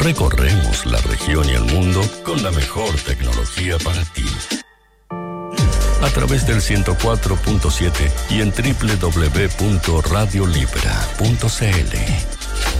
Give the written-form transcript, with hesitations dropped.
Recorremos la región y el mundo con la mejor tecnología para ti. A través del 104.7 y en www.radiolibra.cl.